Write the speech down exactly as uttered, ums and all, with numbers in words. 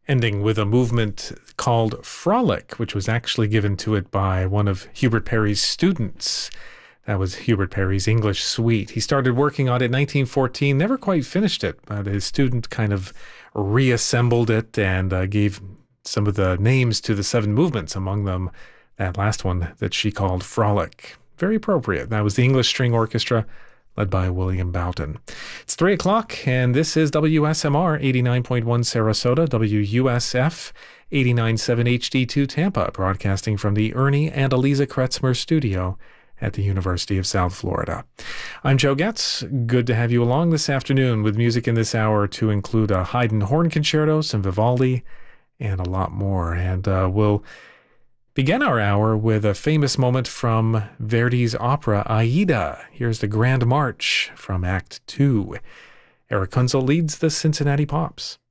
ending with a movement called Frolic, which was actually given to it by one of Hubert Parry's students. That was Hubert Parry's English Suite. He started working on it in nineteen fourteen, never quite finished it, but his student kind of reassembled it and uh, gave some of the names to the seven movements, among them that last one that she called Frolic. Very appropriate. That was the English String Orchestra, led by William Boughton. It's three o'clock, and this is W S M R eighty-nine point one Sarasota, W U S F eighty-nine point seven H D two Tampa, broadcasting from the Ernie and Eliza Kretzmer studio at the University of South Florida. I'm Joe Getz. Good to have you along this afternoon with music in this hour to include a Haydn horn concerto, some Vivaldi, and a lot more. And uh, we'll begin our hour with a famous moment from Verdi's opera Aida. Here's the Grand March from Act Two. Eric Kunzel leads the Cincinnati Pops.